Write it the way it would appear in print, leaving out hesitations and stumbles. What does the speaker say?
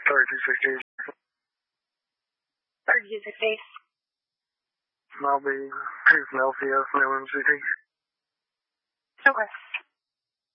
3260. Third user face. I'll be 2 from LCS, no MCT. Okay.